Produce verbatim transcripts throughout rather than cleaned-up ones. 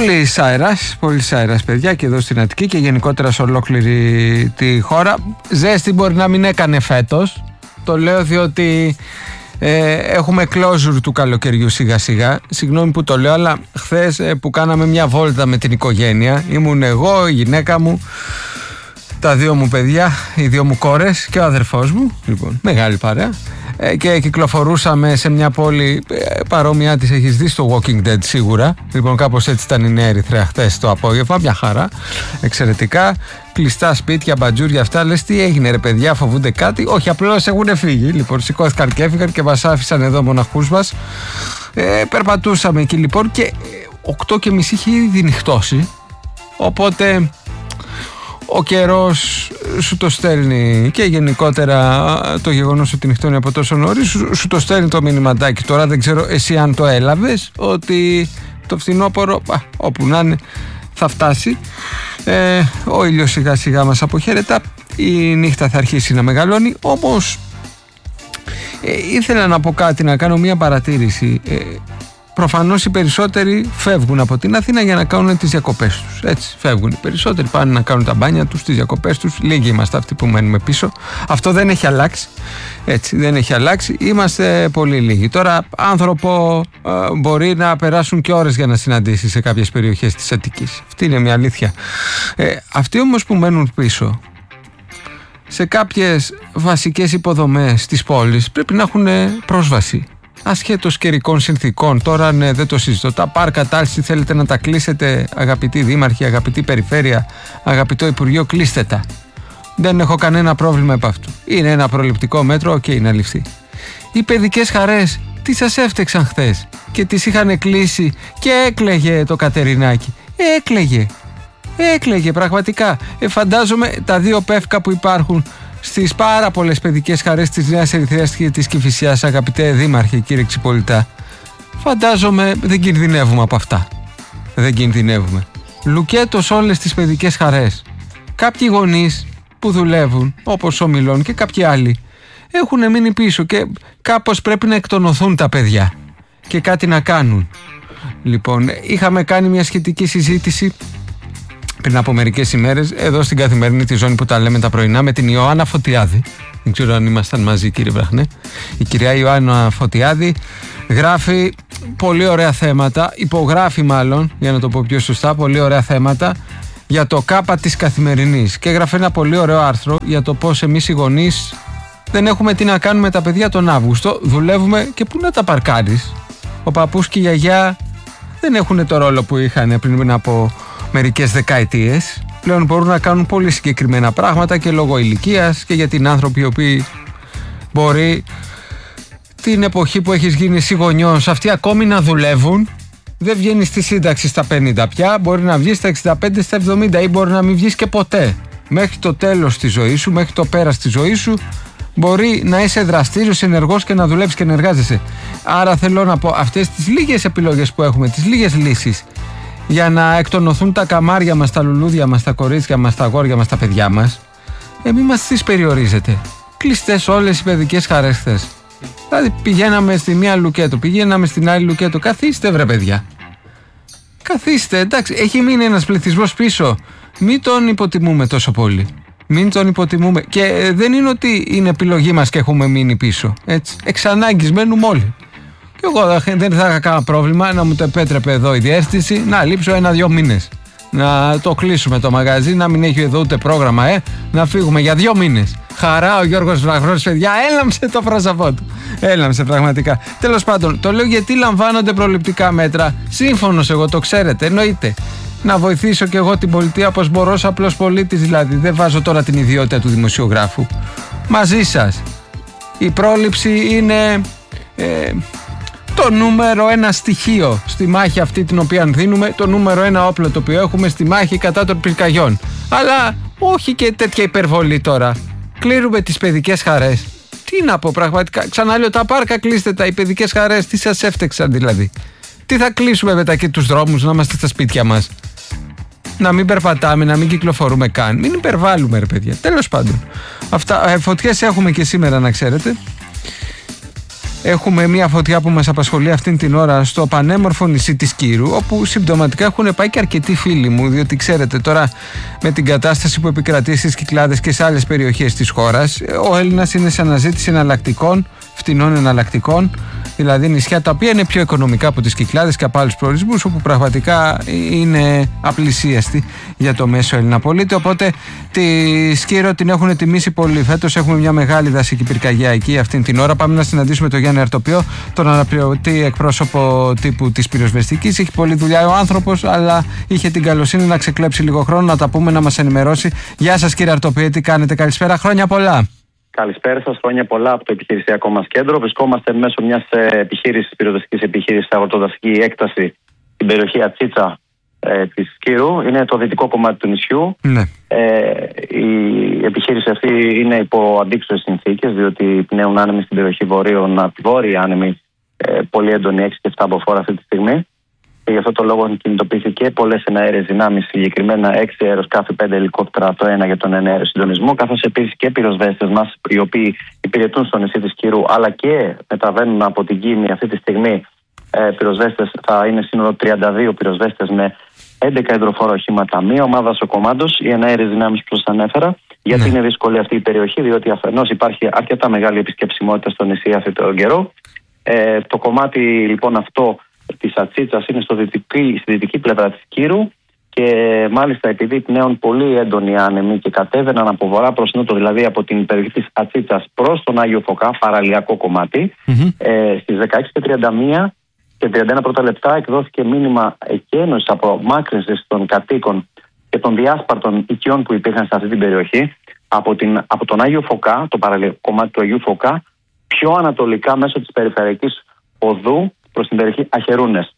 Πολύ αέρας, πολύ αέρας παιδιά και εδώ στην Αττική και γενικότερα σε ολόκληρη τη χώρα. Ζέστη μπορεί να μην έκανε φέτος. Το λέω διότι ε, έχουμε closure του καλοκαιριού σιγά σιγά. Συγγνώμη που το λέω, αλλά χθες ε, που κάναμε μια βόλτα με την οικογένεια, ήμουν εγώ, η γυναίκα μου, τα δύο μου παιδιά, οι δύο μου κόρες και ο αδερφός μου, λοιπόν, μεγάλη παρέα, ε, και κυκλοφορούσαμε σε μια πόλη ε, παρόμοια της έχεις δει στο Walking Dead σίγουρα. Λοιπόν, κάπως έτσι ήταν η Νέα Ερυθρέα χθες το απόγευμα, μια χαρά, εξαιρετικά. Κλειστά σπίτια, μπατζούρια, αυτά. Λες τι έγινε ρε παιδιά, φοβούνται κάτι? Όχι, απλώς έχουν φύγει. Λοιπόν, σηκώθηκαν και έφυγαν και μας άφησαν εδώ μοναχούς μας. Ε, περπατούσαμε εκεί λοιπόν και οκτώ και μισή είχε ήδη νυχτώσει. Οπότε ο καιρός σου το στέλνει και γενικότερα το γεγονός ότι νυχτώνει από τόσο νωρίς σου, σου το στέλνει το μηνυματάκι. Τώρα δεν ξέρω εσύ αν το έλαβες, ότι το φθινόπωρο α, όπου να είναι θα φτάσει. Ε, ο ήλιος σιγά σιγά μας αποχαιρετά, η νύχτα θα αρχίσει να μεγαλώνει. Όμως ε, ήθελα να πω κάτι, να κάνω μια παρατήρηση. ε, Προφανώς οι περισσότεροι φεύγουν από την Αθήνα για να κάνουν τις διακοπές τους. Έτσι, φεύγουν οι περισσότεροι, πάνε να κάνουν τα μπάνια τους, τις διακοπές τους. Λίγοι είμαστε αυτοί που μένουμε πίσω. Αυτό δεν έχει αλλάξει. Έτσι, δεν έχει αλλάξει. Είμαστε πολύ λίγοι. Τώρα, άνθρωπο ε, μπορεί να περάσουν και ώρες για να συναντήσει σε κάποιες περιοχές της Αττικής. Αυτή είναι μια αλήθεια. Ε, αυτοί όμως που μένουν πίσω, σε κάποιες βασικές υποδομές της πόλης πρέπει να έχουν πρόσβαση. Ασχέτως καιρικών συνθήκων, τώρα ναι, δεν το συζητώ. Τα πάρκα, τάλση θέλετε να τα κλείσετε, αγαπητοί δήμαρχοι, αγαπητή περιφέρεια, αγαπητό Υπουργείο, κλείστε τα. Δεν έχω κανένα πρόβλημα επ' αυτού. Είναι ένα προληπτικό μέτρο, οκ, okay, να ληφθεί. Οι παιδικές χαρές, τι σας έφτεξαν χθες και τις είχαν κλείσει και έκλαιγε το Κατερινάκι. Έκλαιγε. Έκλαιγε πραγματικά. Ε, φαντάζομαι τα δύο πεύκα που υπάρχουν στις πάρα πολλές παιδικές χαρές της Νέας Ερυθρέας και της Κηφισιάς, αγαπητέ δήμαρχε κύριε Ξυπολιτά, φαντάζομαι δεν κινδυνεύουμε από αυτά. Δεν κινδυνεύουμε. Λουκέτο σε όλες τις παιδικές χαρές. Κάποιοι γονείς που δουλεύουν, όπως ο Μιλών και κάποιοι άλλοι, έχουν μείνει πίσω και κάπως πρέπει να εκτονωθούν τα παιδιά και κάτι να κάνουν. Λοιπόν, είχαμε κάνει μια σχετική συζήτηση πριν από μερικές ημέρες εδώ στην καθημερινή τη ζώνη που τα λέμε τα πρωινά με την Ιωάννα Φωτιάδη. Δεν ξέρω αν ήμασταν μαζί κύριε Βραχνέ. Η κυρία Ιωάννα Φωτιάδη γράφει πολύ ωραία θέματα, υπογράφει μάλλον, για να το πω πιο σωστά, πολύ ωραία θέματα για το ΚΑΠΑ της Καθημερινής και έγραφε ένα πολύ ωραίο άρθρο για το πώς εμείς οι γονείς δεν έχουμε τι να κάνουμε τα παιδιά τον Αύγουστο, δουλεύουμε και πού να τα παρκάρεις. Ο παππούς και η γιαγιά δεν έχουν το ρόλο που είχαν πριν από μερικές δεκαετίες. Πλέον μπορούν να κάνουν πολύ συγκεκριμένα πράγματα και λόγω ηλικίας και για την άνθρωποι οι οποίοι μπορεί την εποχή που έχεις γίνει εσύ γονιός αυτοί ακόμη να δουλεύουν. Δεν βγαίνεις στη σύνταξη στα πενήντα πια, μπορεί να βγεις στα εξήντα πέντε, στα εβδομήντα ή μπορεί να μην βγεις και ποτέ. Μέχρι το τέλος της ζωής σου, μέχρι το πέρας της ζωής σου μπορεί να είσαι δραστήριος, ενεργός και να δουλεύεις και να εργάζεσαι. Άρα θέλω να πω αυτές τις λίγες επιλογές που έχουμε, τις λίγες λύσεις για να εκτονωθούν τα καμάρια μας, τα λουλούδια μας, τα κορίτσια μας, τα αγόρια μας, τα παιδιά μας, ε, μη μας τις περιορίζετε. Κλειστές όλες οι παιδικές χαρές χθες. Δηλαδή πηγαίναμε στη μία Λουκέτο, πηγαίναμε στην άλλη Λουκέτο. Καθίστε βρε παιδιά. Καθίστε, εντάξει, έχει μείνει ένας πληθυσμός πίσω. Μην τον υποτιμούμε τόσο πολύ. Μην τον υποτιμούμε. Και ε, δεν είναι ότι είναι επιλογή μας και έχουμε μείνει πίσω. Έτσι. Εξ ανάγκης μένουμε όλοι. Και εγώ δεν θα είχα κανένα πρόβλημα να μου το επέτρεπε εδώ η διεύθυνση να λείψω ένα-δυο μήνες. Να το κλείσουμε το μαγαζί, να μην έχει εδώ ούτε πρόγραμμα, ε, να φύγουμε για δύο μήνες. Χαρά ο Γιώργος Βραχνός, παιδιά, έλαμψε το πρόσωπό του. Έλαμψε πραγματικά. Τέλος πάντων, το λέω γιατί λαμβάνονται προληπτικά μέτρα. Σύμφωνος εγώ, το ξέρετε, εννοείται. Να βοηθήσω κι εγώ την πολιτεία όπως μπορώ, σαν απλός πολίτης δηλαδή. Δεν βάζω τώρα την ιδιότητα του δημοσιογράφου. Μαζί σας. Η πρόληψη είναι ε, το νούμερο ένα στοιχείο στη μάχη αυτή την οποία δίνουμε, το νούμερο ένα όπλο το οποίο έχουμε στη μάχη κατά των πυρκαγιών. Αλλά όχι και τέτοια υπερβολή τώρα. Κλείνουμε τις παιδικές χαρές. Τι να πω πραγματικά, ξαναλέω, τα πάρκα κλείστε τα, οι παιδικές χαρές, τι σας έφτεξαν δηλαδή. Τι θα κλείσουμε μετά και τους δρόμους, να είμαστε στα σπίτια μας. Να μην περπατάμε, να μην κυκλοφορούμε καν. Μην υπερβάλλουμε ρε παιδιά. Τέλος πάντων. Αυτά, ε, φωτιές έχουμε και σήμερα να ξέρετε. έχουμε μια φωτιά που μας απασχολεί αυτήν την ώρα στο πανέμορφο νησί της Κύρου, όπου συμπτωματικά έχουν πάει και αρκετοί φίλοι μου, διότι ξέρετε τώρα με την κατάσταση που επικρατεί στις Κυκλάδες και σε άλλες περιοχές της χώρας, ο Έλληνας είναι σε αναζήτηση εναλλακτικών, φτηνών εναλλακτικών, δηλαδή νησιά τα οποία είναι πιο οικονομικά από τις Κυκλάδες και από άλλους προορισμούς, όπου πραγματικά είναι απλησίαστη για το μέσο Έλληνα πολίτη. Οπότε τη Σκύρο την έχουν τιμήσει πολύ. Φέτος έχουμε μια μεγάλη δασική πυρκαγιά εκεί αυτήν την ώρα. Πάμε να συναντήσουμε τον Γιάννη Αρτοπιό, τον αναπληρωτή εκπρόσωπο τύπου της πυροσβεστικής. Έχει πολλή δουλειά ο άνθρωπος, αλλά είχε την καλοσύνη να ξεκλέψει λίγο χρόνο να τα πούμε, να μας ενημερώσει. Γεια σας κύριε Αρτοπιό, τι κάνετε? Καλησπέρα, χρόνια πολλά. Καλησπέρα σας, χρόνια πολλά από το επιχειρησιακό μας κέντρο. Βρισκόμαστε μέσω μιας επιχείρησης, πυροσβεστικής επιχείρησης, αγροτοδασική έκταση στην περιοχή Ατσίτσα ε, της Κύρου. Είναι το δυτικό κομμάτι του νησιού. Ναι. Ε, η επιχείρηση αυτή είναι υπό αντίξωες συνθήκες, διότι πνέουν άνεμοι στην περιοχή βορείων, βόρειοι άνεμοι, ε, πολύ έντονοι, έξι και επτά μποφόρ αυτή τη στιγμή. Και γι' αυτό το λόγο κινητοποιήθηκε πολλές εναέρειες δυνάμεις, συγκεκριμένα έξι αεροσκάφη, πέντε ελικόπτερα, το ένα για τον εναέριο συντονισμό, καθώς επίσης και πυροσβέστες μας, οι οποίοι υπηρετούν στο νησί της Κύρου, αλλά και μεταβαίνουν από την Κίνη αυτή τη στιγμή. Ε, πυροσβέστες, θα είναι σύνολο τριάντα δύο πυροσβέστες με έντεκα υδροφόρα οχήματα, μία ομάδα σοκομάντος, οι εναέρειες δυνάμεις που σας ανέφερα. Γιατί ναι. είναι δύσκολη αυτή η περιοχή, διότι αφενός υπάρχει αρκετά μεγάλη επισκεψιμότητα στο νησί αυτή τον καιρό. Ε, το κομμάτι λοιπόν αυτό της Ατσίτσας είναι στο δυτική, στη δυτική πλευρά της Κύρου και μάλιστα επειδή πνέουν πολύ έντονοι άνεμοι και κατέβαιναν από βορρά προς νότο, δηλαδή από την περιοχή της Ατσίτσας προς τον Άγιο Φωκά, παραλιακό κομμάτι, mm-hmm. ε, στις δεκαέξι και τριάντα μία και τριάντα ένα πρώτα λεπτά εκδόθηκε μήνυμα εκένωσης απομάκρυνσης των κατοίκων και των διάσπαρτων οικειών που υπήρχαν σε αυτή την περιοχή από, την, από τον Άγιο Φωκά, το παραλιακό κομμάτι του Αγίου Φωκά, πιο ανατολικά μέσω της περιφερειακής οδού προς την περιοχή Αχερούνες.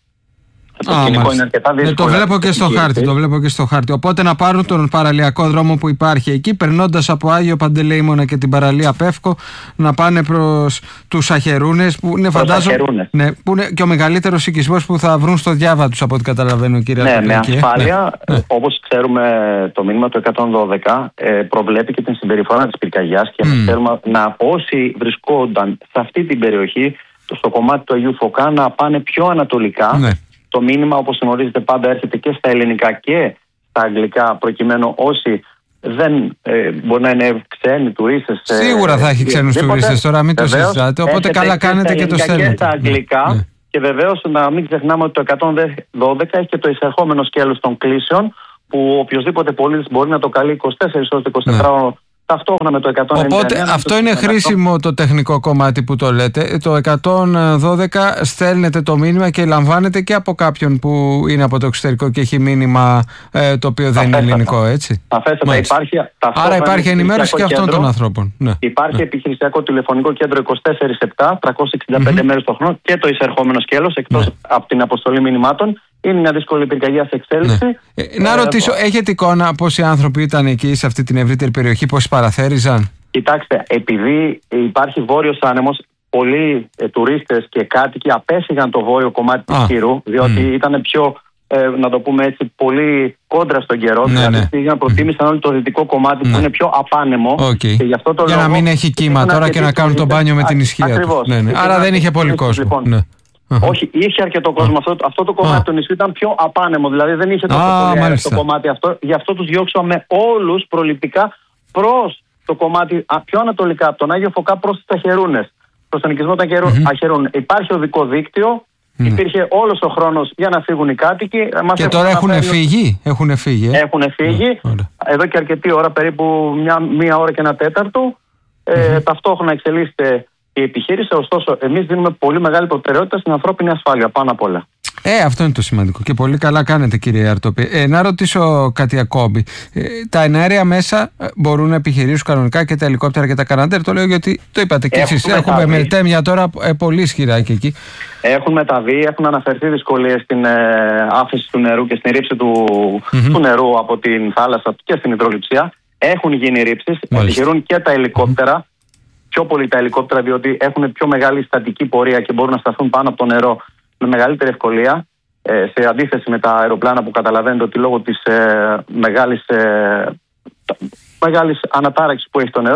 Το σκηνικό είναι αρκετά δύσκολο. Ναι, το βλέπω και στο χάρτη, το βλέπω και στο χάρτη. Οπότε να πάρουν τον παραλιακό δρόμο που υπάρχει εκεί, περνώντας από Άγιο Παντελεήμονα και την παραλία Πεύκο, να πάνε προς τους Αχερούνες, που είναι φαντάζομαι ναι, που είναι και ο μεγαλύτερος οικισμός που θα βρουν στο Διάβα τους, από ό,τι καταλαβαίνω, κύριε Αρτοπιό. Ναι, με ασφάλεια, ναι. όπως ξέρουμε, το μήνυμα του εκατόν δώδεκα ε, προβλέπει και την συμπεριφορά της πυρκαγιάς και mm. θέλουμε να όσοι βρισκόνταν σε αυτή την περιοχή, στο κομμάτι του Αγίου Φωκά, να πάνε πιο ανατολικά. Ναι. Το μήνυμα, όπως γνωρίζετε, πάντα έρχεται και στα ελληνικά και στα αγγλικά, προκειμένου όσοι δεν ε, μπορεί να είναι ξένοι τουρίστες. Σίγουρα θα έχει ξένους τουρίστες τώρα, μην το συζητάτε. Οπότε καλά κάνετε και το στέλνετε. Και στα αγγλικά. Ναι. Και βεβαίως να μην ξεχνάμε ότι το εκατόν δώδεκα έχει και το εισερχόμενο σκέλος των κλήσεων, που οποιοδήποτε πολίτης μπορεί να το καλεί είκοσι τέσσερις ώρες το εικοσιτέσσερα ώρο. Ναι. Ταυτόχρονα με το εκατόν ενενήντα εννέα. Οπότε αυτό είναι χρήσιμο το τεχνικό κομμάτι που το λέτε. Το εκατόν δώδεκα στέλνετε το μήνυμα και λαμβάνετε και από κάποιον που είναι από το εξωτερικό και έχει μήνυμα ε, το οποίο δεν είναι ελληνικό, έτσι. Σαφέστατα. Υπάρχει, άρα υπάρχει ενημέρωση και αυτών των ανθρώπων. Ναι. Υπάρχει ναι. επιχειρησιακό τηλεφωνικό κέντρο είκοσι τέσσερις επτά, τριακόσιες εξήντα πέντε mm-hmm. μέρες το χρόνο και το εισερχόμενο σκέλος, εκτός ναι. από την αποστολή μηνυμάτων. Είναι μια δύσκολη πυρκαγιά σε εξέλιξη. Ναι. Ε, να ρωτήσω, ε, έχετε εικόνα πόσοι άνθρωποι ήταν εκεί σε αυτή την ευρύτερη περιοχή, πόσοι παραθέριζαν? Κοιτάξτε, επειδή υπάρχει βόρειος άνεμος, πολλοί ε, τουρίστες και κάτοικοι απέφυγαν το βόρειο κομμάτι της Κύρου, διότι mm. ήταν πιο, ε, να το πούμε έτσι, πολύ κόντρα στον καιρό. Ναι, δηλαδή ναι. προτίμησαν mm. όλο το δυτικό κομμάτι ναι. που είναι πιο απάνεμο. Okay. Και γι' αυτό το Για λόγο, να μην έχει κύμα τώρα και να κάνουν τον μπάνιο με την ισχύα του. Ναι, ναι. Άρα δεν είχε πολύ κόσμο. Λοιπόν, ναι. Uh-huh. Όχι, είχε αρκετό κόσμο. Αυτό, αυτό το κομμάτι uh. του νησιού ήταν πιο απάνεμο, δηλαδή δεν είχε τόσο ah, πολύ αέρα στο κομμάτι αυτό. Γι' αυτό τους διώξαμε όλους προληπτικά προς το κομμάτι πιο ανατολικά, από τον Άγιο Φωκά προς τις Αχερούνες, προς τον οικισμό των mm-hmm. Αχερούν. Υπάρχει οδικό δίκτυο, mm. υπήρχε όλος ο χρόνος για να φύγουν οι κάτοικοι. Μας και τώρα έχουν φύγει. Έχουν φύγει. Ε? Έχουν φύγει. Mm. Εδώ και αρκετή ώρα, περίπου μια, μία ώρα και ένα τέταρτο. Ε, mm-hmm. Ταυτόχρονα εξελίσσεται η επιχείρηση, ωστόσο, εμείς δίνουμε πολύ μεγάλη προτεραιότητα στην ανθρώπινη ασφάλεια πάνω απ' όλα. Ε, αυτό είναι το σημαντικό και πολύ καλά κάνετε, κύριε Αρτοπιό. Ε, να ρωτήσω κάτι ακόμη. Ε, τα εναέρια μέσα μπορούν να επιχειρήσουν κανονικά και τα ελικόπτερα και τα καναντέρ? Το λέω γιατί το είπατε και εσείς. Έχουμε μελτέμια τώρα ε, πολύ ισχυρά και εκεί. Έχουν μεταβεί, έχουν αναφερθεί δυσκολίες στην ε, άφηση του νερού και στην ρήψη του, mm-hmm. του νερού από την θάλασσα και στην υδρολειψία. Έχουν γίνει ρήψεις, επιχειρούν και τα ελικόπτερα. Mm-hmm. Πιο πολύ τα ελικόπτερα, διότι έχουν πιο μεγάλη στατική πορεία και μπορούν να σταθούν πάνω από το νερό με μεγαλύτερη ευκολία, ε, σε αντίθεση με τα αεροπλάνα που καταλαβαίνετε ότι λόγω της ε, μεγάλης, ε, μεγάλης ανατάραξης που έχει το νερό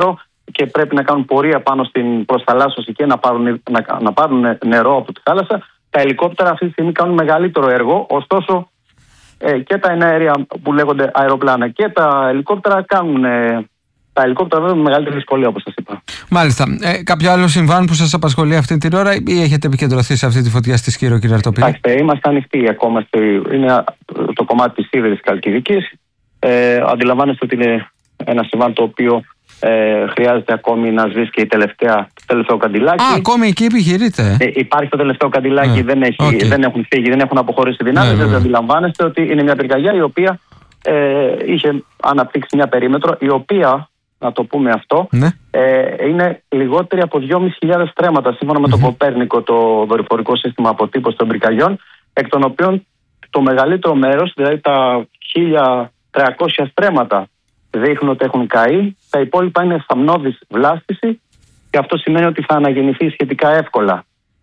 και πρέπει να κάνουν πορεία πάνω στην προσθαλάσσωση και να πάρουν, να, να πάρουν νερό από τη θάλασσα. Τα ελικόπτερα αυτή τη στιγμή κάνουν μεγαλύτερο έργο, ωστόσο ε, και τα εναέρια που λέγονται αεροπλάνα και τα ελικόπτερα κάνουν. Ε, τα ελικόπτερα βέβαια με μεγαλύτερη δυσκολία, όπως σας είπα. Μάλιστα. Ε, κάποιο άλλο συμβάν που σας απασχολεί αυτή την ώρα ή έχετε επικεντρωθεί σε αυτή τη φωτιά στη Σκύρο, κύριε Αρτοπή? Κοιτάξτε, είμαστε ανοιχτοί ακόμα. Στο, είναι το κομμάτι της Σίδερης Καλκιδικής. Ε, αντιλαμβάνεστε ότι είναι ένα συμβάν το οποίο ε, χρειάζεται ακόμη να σβήσει και η τελευταία, το τελευταίο καντιλάκι. Α, ακόμη εκεί επιχειρείται. Ε, υπάρχει το τελευταίο καντιλάκι, yeah. δεν, έχει, okay. δεν έχουν φύγει, δεν έχουν αποχωρήσει δυνάμεις. Yeah, yeah. Δεν αντιλαμβάνεστε ότι είναι μια πυρκαγιά η οποία ε, είχε αναπτύξει μια περίμετρο, η οποία, να το πούμε αυτό, ναι. ε, είναι λιγότερη από δυόμισι χιλιάδες στρέμματα σύμφωνα με mm-hmm. το Κοπέρνικο, το δορυφορικό σύστημα αποτύπωσης των πυρκαγιών, εκ των οποίων το μεγαλύτερο μέρος, δηλαδή τα χίλια τριακόσια στρέμματα, δείχνουν ότι έχουν καεί. Τα υπόλοιπα είναι θαμνώδης βλάστηση και αυτό σημαίνει ότι θα αναγεννηθεί σχετικά εύκολα.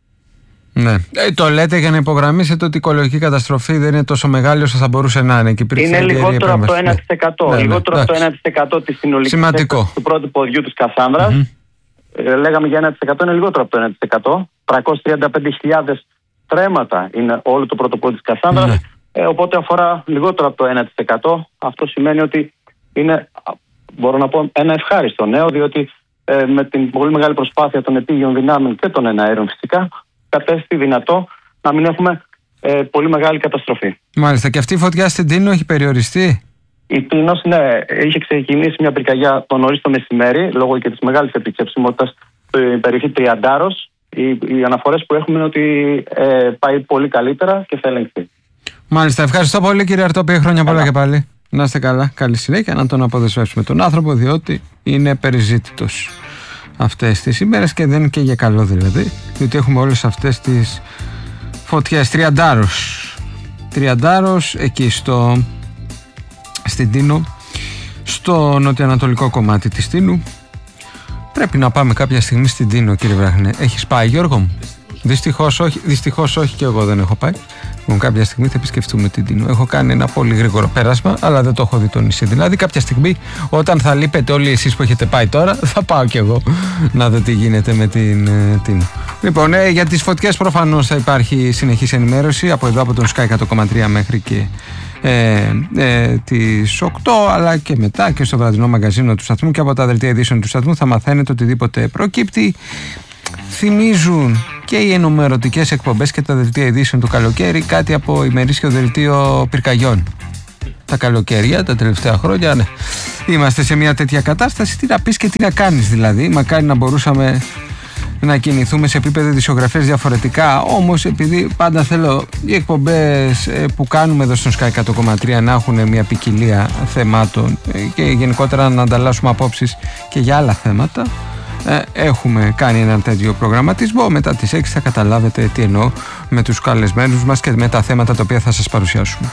Ναι. Ε, το λέτε για να υπογραμμίσετε ότι η οικολογική καταστροφή δεν είναι τόσο μεγάλη όσο θα μπορούσε να είναι. Και είναι λιγότερο από το ένα τοις εκατό. Ναι, λιγότερο ναι, από το ένα τοις εκατό της συνολικής έκτασης του πρώτου ποδιού της Κασάνδρας. Mm-hmm. Ε, λέγαμε για ένα τοις εκατό, είναι λιγότερο από το ένα τοις εκατό. τριακόσιες τριάντα πέντε χιλιάδες στρέμματα είναι όλο το πρώτο πόδι της Κασάνδρας. Ναι. Ε, οπότε αφορά λιγότερο από το ένα τοις εκατό. Αυτό σημαίνει ότι είναι, μπορώ να πω, ένα ευχάριστο νέο, διότι ε, με την πολύ μεγάλη προσπάθεια των επίγειων δυνάμεων και των εναέρων φυσικά, κατέστη δυνατό να μην έχουμε ε, πολύ μεγάλη καταστροφή. Μάλιστα. Και αυτή η φωτιά στην Τίνο έχει περιοριστεί? Η Τίνος, ναι, είχε ξεκινήσει μια πυρκαγιά το νωρίς το μεσημέρι, λόγω και της μεγάλης επισκεψιμότητας στην περιοχή Τριαντάρος. Οι, οι αναφορές που έχουμε είναι ότι ε, πάει πολύ καλύτερα και θα ελεγχθεί. Μάλιστα. Ευχαριστώ πολύ, κύριε Αρτοπή. Χρόνια πολλά και πάλι. Να είστε καλά. Καλή συνέχεια. Να τον αποδεσμεύσουμε τον άνθρωπο, διότι είναι περιζήτητος αυτές τις ημέρες και δεν είναι και για καλό δηλαδή, διότι έχουμε όλες αυτές τις φωτιές. Τριαντάρος. Τριαντάρος εκεί στο, στην Τίνο, στο νοτιοανατολικό κομμάτι της Τίνου. Πρέπει να πάμε κάποια στιγμή στην Τίνο, κύριε Βράχνε. Έχεις πάει, Γιώργο μου? Δυστυχώς όχι, δυστυχώς όχι, και εγώ δεν έχω πάει. Λοιπόν, κάποια στιγμή θα επισκεφτούμε την Τίνο. Έχω κάνει ένα πολύ γρήγορο πέρασμα, αλλά δεν το έχω δει το νησί. Δηλαδή, κάποια στιγμή, όταν θα λείπετε όλοι εσείς που έχετε πάει τώρα, θα πάω κι εγώ να δω τι γίνεται με την ε, Τίνο. Λοιπόν, ε, για τις φωτιές προφανώς θα υπάρχει συνεχής ενημέρωση από εδώ, από τον Sky εκατό κόμμα τρία μέχρι και ε, ε, τις οκτώ, αλλά και μετά και στο βραδινό μαγκαζίνο του σταθμού και από τα δελτία ειδήσεων του σταθμού θα μαθαίνετε οτιδήποτε προκύπτει. Θυμίζουν και οι ενημερωτικές εκπομπές και τα δελτία ειδήσεων του καλοκαίρι κάτι από ημερήσιο δελτίο πυρκαγιών. Τα καλοκαίρια, τα τελευταία χρόνια, ναι. Είμαστε σε μια τέτοια κατάσταση. Τι να πεις και τι να κάνεις δηλαδή. Μακάρι να μπορούσαμε να κινηθούμε σε επίπεδο ειδησιογραφίας διαφορετικά. Όμως, επειδή πάντα θέλω οι εκπομπές που κάνουμε εδώ στον Sky εκατό κόμμα τρία να έχουν μια ποικιλία θεμάτων και γενικότερα να ανταλλάσσουμε απόψεις και για άλλα θέματα, έχουμε κάνει έναν τέτοιο προγραμματισμό. Μετά τις έξι θα καταλάβετε τι εννοώ με τους καλεσμένους μας και με τα θέματα τα οποία θα σας παρουσιάσουμε.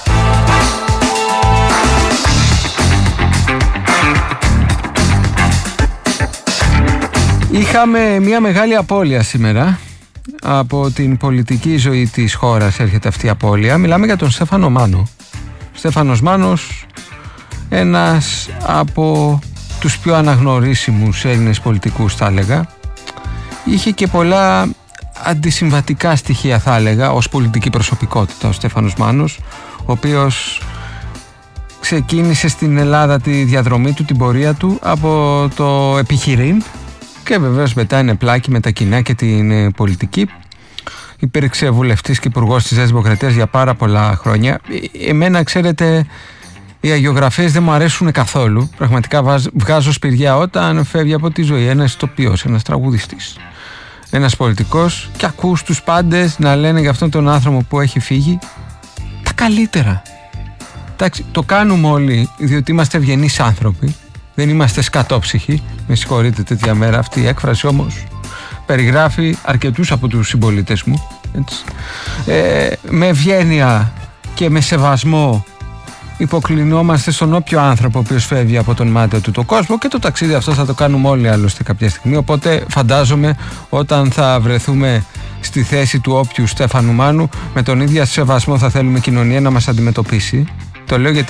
Είχαμε μια μεγάλη απώλεια σήμερα. Από την πολιτική ζωή της χώρας έρχεται αυτή η απώλεια. Μιλάμε για τον Στέφανο Μάνο. Στέφανος Μάνος, ένας από τους πιο αναγνωρίσιμους Έλληνες πολιτικούς, θα έλεγα. Είχε και πολλά αντισυμβατικά στοιχεία, θα έλεγα, ως πολιτική προσωπικότητα ο Στέφανος Μάνος, ο οποίος ξεκίνησε στην Ελλάδα τη διαδρομή του, την πορεία του από το επιχειρήν και βεβαίως μετά είναι πλάκη με τα κοινά και την πολιτική. Υπήρξε βουλευτής και υπουργός της Νέας Δημοκρατίας για πάρα πολλά χρόνια. Εμένα, ξέρετε, οι αγιογραφίες δεν μου αρέσουν καθόλου. Πραγματικά βγάζω σπηριά όταν φεύγει από τη ζωή ένας ηθοποιός, ένας τραγουδιστής, ένας πολιτικός, και ακούς τους πάντες να λένε για αυτόν τον άνθρωπο που έχει φύγει τα καλύτερα. Εντάξει, το κάνουμε όλοι διότι είμαστε ευγενείς άνθρωποι, δεν είμαστε σκατόψυχοι. Με συγχωρείτε τέτοια μέρα αυτή η έκφραση, όμως περιγράφει αρκετούς από τους συμπολίτες μου, έτσι. Ε, με ευγένεια και με σεβασμό υποκλεινόμαστε στον όποιο άνθρωπο ο οποίος φεύγει από τον μάτιο του το κόσμο, και το ταξίδι αυτό θα το κάνουμε όλοι άλλωστε κάποια στιγμή. Οπότε φαντάζομαι όταν θα βρεθούμε στη θέση του όποιου Στέφανου Μάνου, με τον ίδιο σεβασμό θα θέλουμε η κοινωνία να μας αντιμετωπίσει. Το λέω γιατί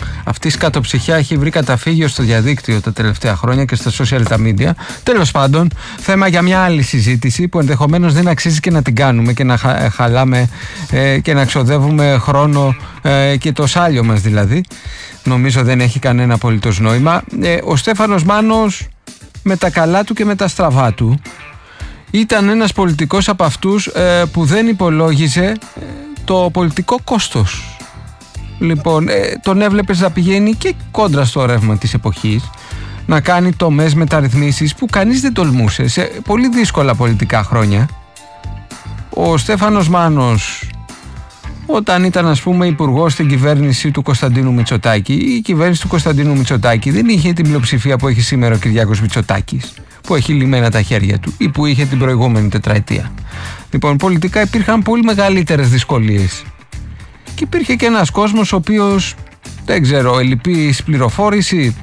αυτή η σκατοψυχιά έχει βρει καταφύγιο στο διαδίκτυο τα τελευταία χρόνια και στα social τα media. Τέλος πάντων, θέμα για μια άλλη συζήτηση που ενδεχομένως δεν αξίζει και να την κάνουμε και να χα, χαλάμε ε, και να ξοδεύουμε χρόνο ε, και το σάλιο μας δηλαδή. Νομίζω δεν έχει κανένα απολύτως νόημα. Ε, ο Στέφανος Μάνος με τα καλά του και με τα στραβά του ήταν ένας πολιτικός από αυτούς ε, που δεν υπολόγιζε ε, το πολιτικό κόστος. Λοιπόν, ε, τον έβλεπες να πηγαίνει και κόντρα στο ρεύμα της εποχής, να κάνει τομές μεταρρυθμίσεις που κανείς δεν τολμούσε σε πολύ δύσκολα πολιτικά χρόνια. Ο Στέφανος Μάνος, όταν ήταν ας πούμε υπουργός στην κυβέρνηση του Κωνσταντίνου Μητσοτάκη, η κυβέρνηση του Κωνσταντίνου Μητσοτάκη δεν είχε την πλειοψηφία που έχει σήμερα ο Κυριάκος Μητσοτάκης, που έχει λυμμένα τα χέρια του, ή που είχε την προηγούμενη τετραετία. Λοιπόν, πολιτικά υπήρχαν πολύ μεγαλύτερες δυσκολίες. Και υπήρχε και ένας κόσμος ο οποίος, δεν ξέρω, ελλειπής πληροφόρηση,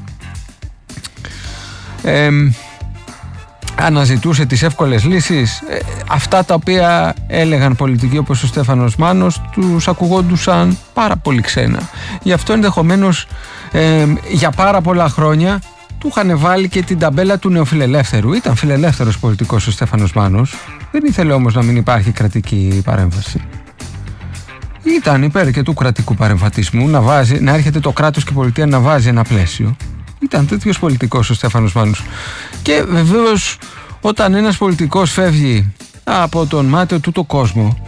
ε, αναζητούσε τις εύκολες λύσεις. ε, αυτά τα οποία έλεγαν πολιτικοί όπως ο Στέφανος Μάνος τους ακουγόντουσαν πάρα πολύ ξένα. Γι' αυτό ενδεχομένως ε, για πάρα πολλά χρόνια του είχαν βάλει και την ταμπέλα του νεοφιλελεύθερου. Ήταν φιλελεύθερος πολιτικός ο Στέφανος Μάνος, δεν ήθελε όμως να μην υπάρχει κρατική παρέμβαση. Ήταν υπέρ και του κρατικού παρεμβατισμού, να, βάζει, να έρχεται το κράτος και η πολιτεία να βάζει ένα πλαίσιο. Ήταν τέτοιος πολιτικός ο Στέφανος Μάνος. Και βεβαίως όταν ένας πολιτικός φεύγει από τον μάτιο του το κόσμο,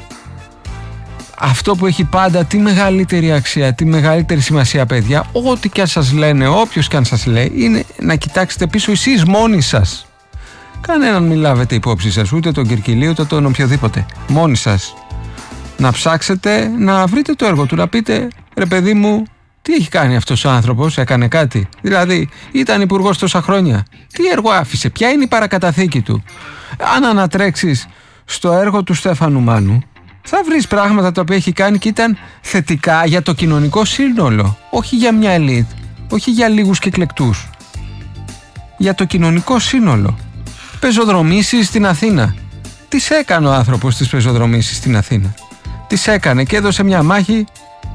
αυτό που έχει πάντα τη μεγαλύτερη αξία, τη μεγαλύτερη σημασία, παιδιά, ό,τι και αν σας λένε, όποιος και αν σας λέει, είναι να κοιτάξετε πίσω εσείς μόνοι σας. Κανέναν μην λάβετε υπόψη σας, ούτε τον Κυρκυλή, ούτε τον οποιοδήποτε. Μόνοι σας. Να ψάξετε, να βρείτε το έργο του, να πείτε, ρε παιδί μου, τι έχει κάνει αυτός ο άνθρωπος, έκανε κάτι? Δηλαδή, ήταν υπουργός τόσα χρόνια, τι έργο άφησε, ποια είναι η παρακαταθήκη του? Αν ανατρέξεις στο έργο του Στέφανου Μάνου, θα βρεις πράγματα τα οποία έχει κάνει και ήταν θετικά για το κοινωνικό σύνολο, όχι για μια ελίτ, όχι για λίγους και εκλεκτούς, για το κοινωνικό σύνολο. Πεζοδρομήσεις στην Αθήνα. Τις έκανε ο άνθρωπος τις πεζοδρομήσεις στην Αθήνα. Τις έκανε και έδωσε μια μάχη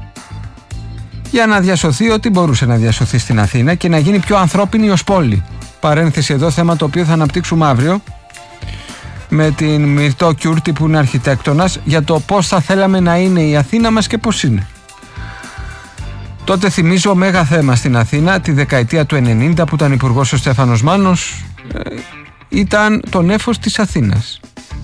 για να διασωθεί ό,τι μπορούσε να διασωθεί στην Αθήνα και να γίνει πιο ανθρώπινη ως πόλη. Παρένθεση εδώ, θέμα το οποίο θα αναπτύξουμε αύριο με την Μυρτώ Κιούρτη που είναι αρχιτέκτονας, για το πώς θα θέλαμε να είναι η Αθήνα μας και πώς είναι. Τότε θυμίζω μέγα θέμα στην Αθήνα τη δεκαετία του ενενήντα που ήταν υπουργός ο Στέφανος Μάνος, ε, ήταν το νέφος της Αθήνας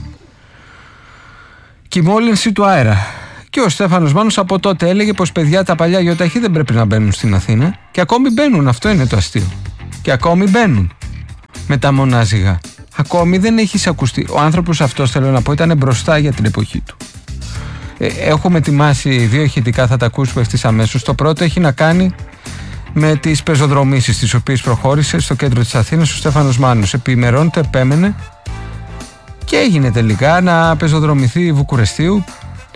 και η μόλυνση του αέρα. Και ο Στέφανος Μάνος από τότε έλεγε πως παιδιά τα παλιά γιοταχή δεν πρέπει να μπαίνουν στην Αθήνα, και ακόμη μπαίνουν, αυτό είναι το αστείο. Και ακόμη μπαίνουν με τα μονάζιγα. Ακόμη δεν έχει ακουστεί. Ο άνθρωπος αυτός, θέλω να πω, ήταν μπροστά για την εποχή του. Ε, έχουμε ετοιμάσει δύο ηχητικά, θα τα ακούσουμε ευθύς αμέσως. Το πρώτο έχει να κάνει με τις πεζοδρομήσεις τις οποίες προχώρησε στο κέντρο της Αθήνας ο Στέφανος Μάνος. Επί ημερών το επέμενε και έγινε τελικά να πεζοδρομηθεί η Βουκουρεστίου,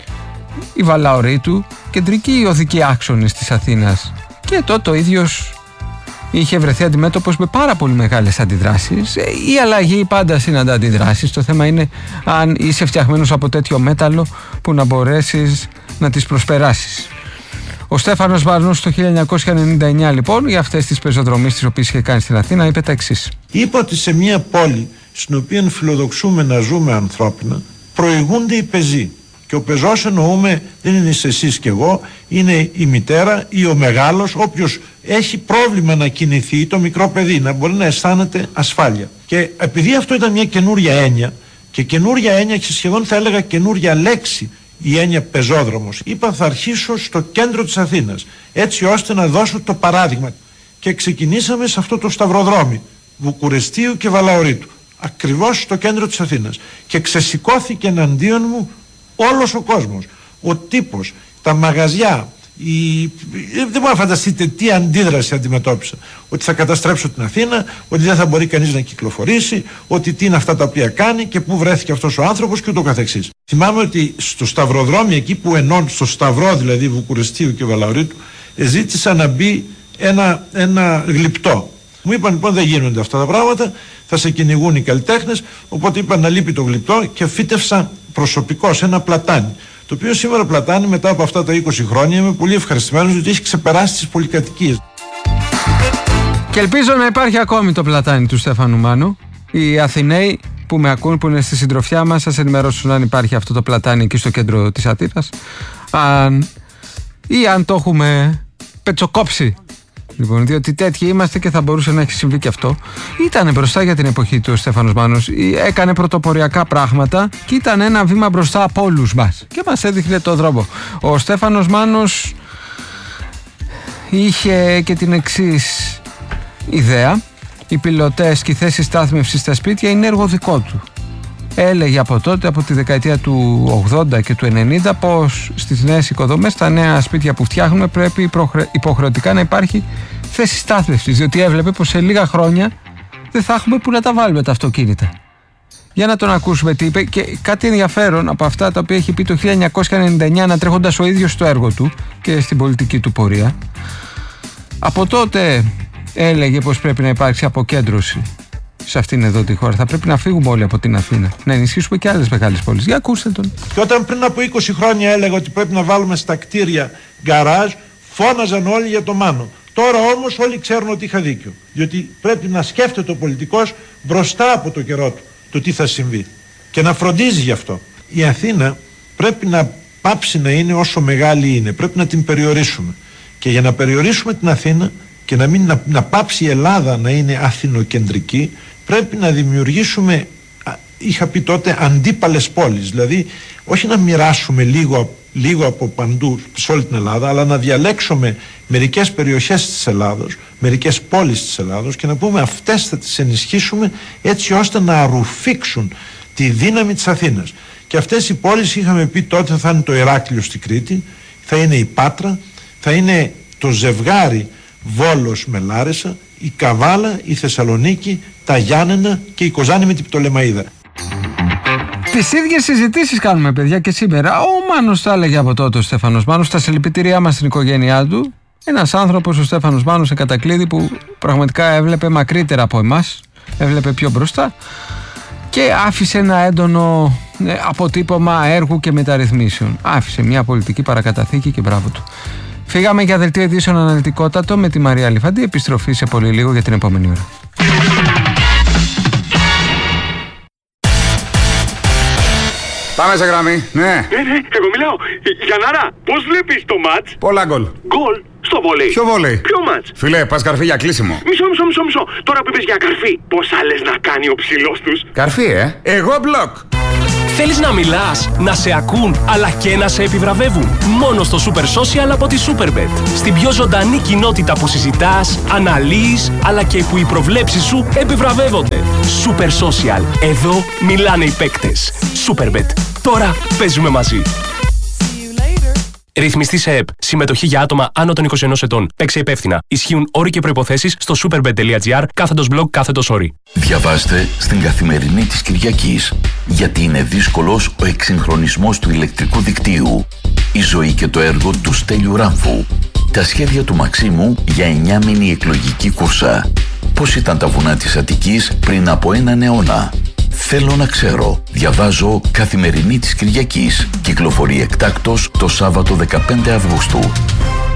η Βαλαωρίτου, κεντρικοί οδικοί άξονες της Αθήνας. Και τότε ο ίδιος είχε βρεθεί αντιμέτωπος με πάρα πολύ μεγάλες αντιδράσεις. Η αλλαγή πάντα συναντά αντιδράσεις. Το θέμα είναι αν είσαι φτιαχμένος από τέτοιο μέταλλο που να μπορέσεις να τις προσπεράσεις. Ο Στέφανος Μάνος το χίλια εννιακόσια ενενήντα εννιά λοιπόν για αυτές τις πεζοδρομίες τις οποίες είχε κάνει στην Αθήνα είπε τα εξής. Είπα ότι σε μια πόλη στην οποία φιλοδοξούμε να ζούμε ανθρώπινα προηγούνται οι πεζοί. Και ο πεζός εννοούμε δεν είναι εσείς και εγώ, είναι η μητέρα ή ο μεγάλος, όποιος έχει πρόβλημα να κινηθεί, το μικρό παιδί, να μπορεί να αισθάνεται ασφάλεια. Και επειδή αυτό ήταν μια καινούρια έννοια, και καινούρια έννοια και σχεδόν θα έλεγα καινούρια λέξη, η έννοια πεζόδρομος, είπα θα αρχίσω στο κέντρο της Αθήνας, έτσι ώστε να δώσω το παράδειγμα. Και ξεκινήσαμε σε αυτό το σταυροδρόμι, Βουκουρεστίου και Βαλαωρίτου, ακριβώς στο κέντρο της Αθήνας. Και ξεσηκώθηκε εναντίον μου όλος ο κόσμος, ο τύπος, τα μαγαζιά, η... δεν μπορείτε να φανταστείτε τι αντίδραση αντιμετώπισα. Ότι θα καταστρέψω την Αθήνα, ότι δεν θα μπορεί κανείς να κυκλοφορήσει, ότι τι είναι αυτά τα οποία κάνει και πού βρέθηκε αυτός ο άνθρωπος και ούτω καθεξής. Θυμάμαι ότι στο σταυροδρόμι, εκεί που ενών, στο σταυρό δηλαδή Βουκουρεστίου και Βαλαωρίτου, ζήτησα να μπει ένα, ένα γλυπτό. Μου είπαν λοιπόν δεν γίνονται αυτά τα πράγματα, θα σε κυνηγούν οι καλλιτέχνες, οπότε είπα να λείπει το γλυπτό και φύτευσα προσωπικό σε ένα πλατάνι. Το οποίο σήμερα πλατάνει μετά από αυτά τα είκοσι χρόνια. Είμαι πολύ ευχαριστημένος ότι έχει ξεπεράσει τις πολυκατοικίες. Και ελπίζω να υπάρχει ακόμη το πλατάνι του Στέφανου Μάνου. Οι Αθηναίοι που με ακούν, που είναι στη συντροφιά μας, σας ενημερώσουν αν υπάρχει αυτό το πλατάνι εκεί στο κέντρο της Αθήνας. Αν... ή αν το έχουμε πετσοκόψει. Λοιπόν, διότι τέτοιοι είμαστε και θα μπορούσε να έχει συμβεί και αυτό. Ήτανε μπροστά για την εποχή του ο Στέφανος Μάνος. Έκανε πρωτοποριακά πράγματα και ήταν ένα βήμα μπροστά από όλους μας. Και μας έδειχνε το δρόμο. Ο Στέφανος Μάνος είχε και την εξής ιδέα. Οι πιλωτές και οι θέσεις στάθμευσης στα σπίτια είναι έργο δικό του. Έλεγε από τότε, από τη δεκαετία του ογδόντα και του ενενήντα, πως στις νέες οικοδομές, στα νέα σπίτια που φτιάχνουμε, πρέπει υποχρεωτικά να υπάρχει θέση στάθμευσης, διότι έβλεπε πως σε λίγα χρόνια δεν θα έχουμε που να τα βάλουμε τα αυτοκίνητα. Για να τον ακούσουμε τι είπε, και κάτι ενδιαφέρον από αυτά τα οποία έχει πει το χίλια εννιακόσια ενενήντα εννιά, ανατρέχοντας ο ίδιος στο έργο του και στην πολιτική του πορεία. Από τότε έλεγε πως πρέπει να υπάρξει αποκέντρωση σε αυτήν εδώ τη χώρα. Θα πρέπει να φύγουμε όλοι από την Αθήνα, να ενισχύσουμε και άλλες μεγάλες πόλεις. Για ακούστε τον. Και όταν πριν από είκοσι χρόνια έλεγα ότι πρέπει να βάλουμε στα κτίρια γκαράζ, φώναζαν όλοι για το Μάνο. Τώρα όμως όλοι ξέρουν ότι είχα δίκιο. Διότι πρέπει να σκέφτεται ο πολιτικός μπροστά από το καιρό του το τι θα συμβεί και να φροντίζει γι' αυτό. Η Αθήνα πρέπει να πάψει να είναι όσο μεγάλη είναι. Πρέπει να την περιορίσουμε. Και για να περιορίσουμε την Αθήνα και να, μην, να, να πάψει η Ελλάδα να είναι αθηνοκεντρική, πρέπει να δημιουργήσουμε, είχα πει τότε, αντίπαλες πόλεις. Δηλαδή όχι να μοιράσουμε λίγο, λίγο από παντού σε όλη την Ελλάδα, αλλά να διαλέξουμε μερικές περιοχές της Ελλάδος, μερικές πόλεις της Ελλάδος και να πούμε αυτές θα τις ενισχύσουμε έτσι ώστε να αρουφήξουν τη δύναμη της Αθήνας. Και αυτές οι πόλεις, είχαμε πει τότε, θα είναι το Ηράκλειο στη Κρήτη, θα είναι η Πάτρα, θα είναι το ζευγάρι Βόλος με Λάρισα, η Καβάλα, η Θεσσαλονίκη, τα Γιάννενα και η Κοζάνη με την Πτολεμαΐδα. Τις ίδιες συζητήσεις κάνουμε, παιδιά, και σήμερα. Ο Μάνος τα έλεγε από τότε, ο Στέφανος Μάνος. Τα συλληπιτήριά μας στην οικογένειά του. Ένας άνθρωπος, ο Στέφανος Μάνος, σε κατακλείδη, που πραγματικά έβλεπε μακρύτερα από εμάς, έβλεπε πιο μπροστά και άφησε ένα έντονο ε, αποτύπωμα έργου και μεταρρυθμίσεων. Άφησε μια πολιτική παρακαταθήκη και μπράβο του. Φύγαμε για δελτίο ειδήσεων αναλυτικότατο με τη Μαρία Λιφαντή. Επιστροφή σε πολύ λίγο για την επόμενη ώρα. Πάμε σε γραμμή, ναι. Ναι, ναι, εγώ μιλάω. Γιαννάρα, πώς βλέπεις το μάτς? Πολλά γκολ. Γκολ στο βόλεϊ. Ποιο βόλεϊ? Ποιο μάτς? Φίλε, πας καρφί για κλείσιμο. Μισό, μισό, μισό, μισό. Τώρα που είπες για καρφί, πώς άλλες να κάνει ο ψηλός τους? Καρφί, ε. Εγώ μπλοκ. Θέλεις να μιλάς, να σε ακούν, αλλά και να σε επιβραβεύουν? Μόνο στο Super Social από τη Superbet. Στην πιο ζωντανή κοινότητα που συζητάς, αναλύεις, αλλά και που οι προβλέψεις σου επιβραβεύονται. Super Social. Εδώ μιλάνε οι παίκτες. Superbet. Τώρα παίζουμε μαζί. Ρυθμιστή σε ΕΠ. Συμμετοχή για άτομα άνω των είκοσι ενός ετών. Παίξε υπεύθυνα. Ισχύουν όροι και προϋποθέσεις στο superbet.gr κάθετος blog κάθετος όροι. Διαβάστε στην Καθημερινή της Κυριακής, γιατί είναι δύσκολος ο εξυγχρονισμός του ηλεκτρικού δικτύου. Η ζωή και το έργο του Στέλιου Ράμφου. Τα σχέδια του Μαξίμου για εννιά μήνη εκλογική κούρσα. Πώς ήταν τα βουνά της Αττικής πριν από έναν αιώνα? Θέλω να ξέρω. Διαβάζω Καθημερινή της Κυριακής. Κυκλοφορεί εκτάκτως το Σάββατο δεκαπέντε Αυγούστου.